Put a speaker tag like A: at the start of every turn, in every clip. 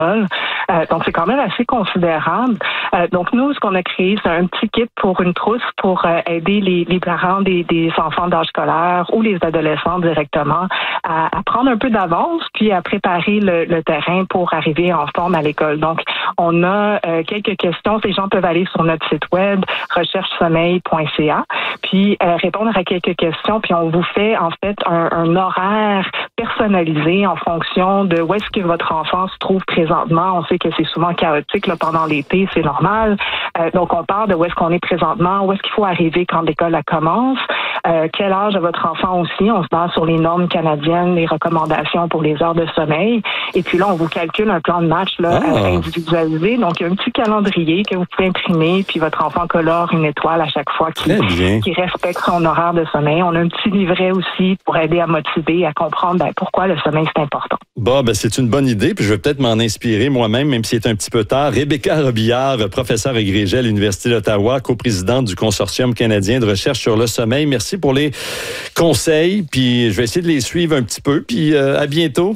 A: Donc, c'est quand même assez considérable. Donc, nous, ce qu'on a créé, c'est un petit kit pour une trousse pour aider les parents des enfants d'âge scolaire ou les adolescents directement à prendre un peu d'avance puis à préparer le terrain pour arriver en forme à l'école. Donc, on a quelques questions. Ces gens peuvent aller sur notre site web, recherchesommeil.ca, puis répondre à quelques questions. Puis, on vous fait, en fait, un horaire personnalisé en fonction de où est-ce que votre enfant se trouve présentement. On sait que c'est souvent chaotique là, pendant l'été, c'est normal. Donc, on parle de où est-ce qu'on est présentement, où est-ce qu'il faut arriver quand l'école commence, quel âge a votre enfant aussi. On se base sur les normes canadiennes, les recommandations pour les heures de sommeil. Et puis là, on vous calcule un plan de match là, individualisé. Donc, il y a un petit calendrier que vous pouvez imprimer, puis votre enfant colore une étoile à chaque fois qui respecte son horaire de sommeil. On a un petit livret aussi pour aider à motiver, à comprendre pourquoi le sommeil, c'est important.
B: Bon, c'est une bonne idée, puis je vais peut-être m'en inspirer moi-même, même si c'est un petit peu tard. Rebecca Robillard, professeure agrégée à l'Université d'Ottawa, coprésidente du Consortium canadien de recherche sur le sommeil. Merci pour les conseils, puis je vais essayer de les suivre un petit peu, puis à bientôt.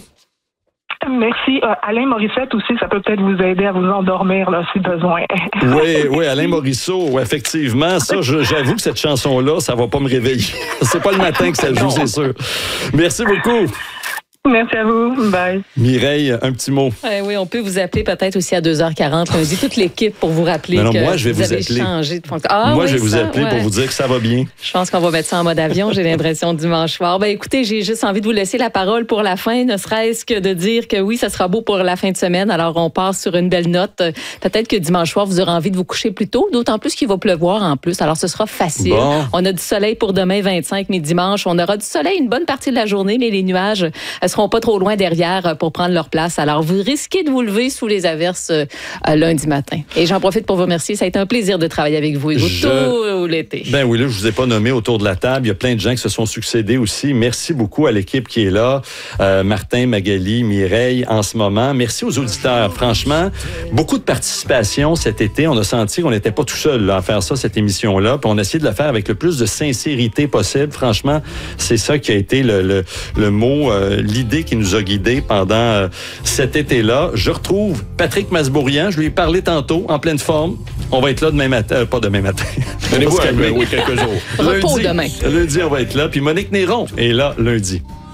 A: Merci. Alain Morissette aussi, ça peut peut-être vous aider à vous endormir là, si besoin.
B: Oui, Alain Morisseau, effectivement. Ça, j'avoue que cette chanson-là, ça va pas me réveiller. C'est pas le matin que ça joue, c'est sûr. Merci beaucoup.
A: Merci à vous. Bye.
B: Mireille, un petit mot.
C: Oui, on peut vous appeler peut-être aussi à 2h40 lundi, toute l'équipe pour vous rappeler que
B: moi, je vais vous
C: avez
B: appeler.
C: changé de fonction.
B: Je vais vous appeler pour vous dire que ça va bien.
C: Je pense qu'on va mettre ça en mode avion, j'ai l'impression, dimanche soir. Écoutez, j'ai juste envie de vous laisser la parole pour la fin, ne serait-ce que de dire que oui, ça sera beau pour la fin de semaine. Alors, on part sur une belle note. Peut-être que dimanche soir, vous aurez envie de vous coucher plus tôt, d'autant plus qu'il va pleuvoir en plus. Alors, ce sera facile. Bon. On a du soleil pour demain, 25, mais dimanche, on aura du soleil une bonne partie de la journée, mais les nuages ne seront pas trop loin derrière pour prendre leur place. Alors, vous risquez de vous lever sous les averses lundi matin. Et j'en profite pour vous remercier. Ça a été un plaisir de travailler avec vous, Hugo, tout l'été.
B: Ben oui, là, je vous ai pas nommé autour de la table. Il y a plein de gens qui se sont succédés aussi. Merci beaucoup à l'équipe qui est là. Martin, Magali, Mireille, en ce moment. Merci aux auditeurs. Franchement, beaucoup de participation cet été. On a senti qu'on n'était pas tout seul là, à faire ça, cette émission-là. Puis on a essayé de la faire avec le plus de sincérité possible. Franchement, c'est ça qui a été le mot, l'idée qui nous a guidés pendant cet été-là. Je retrouve Patrick Masbourian. Je lui ai parlé tantôt, en pleine forme. On va être là demain matin. Pas demain matin. Donnez-vous quelques jours.
C: Repos demain.
B: Lundi, on va être là. Puis Monique Néron est là lundi.